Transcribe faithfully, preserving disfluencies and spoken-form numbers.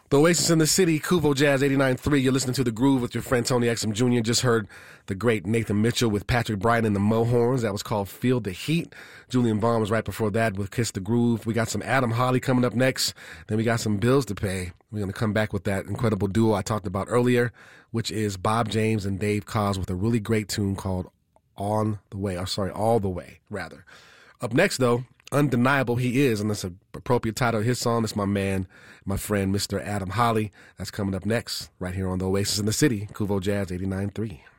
The Oasis in the City, Kuvo Jazz eighty-nine point three. You're listening to The Groove with your friend Tony Exum Junior Just heard the great Nathan Mitchell with Patrick Brian and the Mohorns. That was called Feel the Heat. Julian Vaughn was right before that with Kiss the Groove. We got some Adam Holly coming up next. Then we got some bills to pay. We're going to come back with that incredible duo I talked about earlier, which is Bob James and Dave Koz with a really great tune called On the Way. Or sorry, All the Way, rather. Up next, though, Undeniable He Is, and that's an appropriate title of his song. That's my man, my friend, Mister Adam Holly. That's coming up next, right here on the Oasis in the City, Kuvo Jazz eighty-nine point three.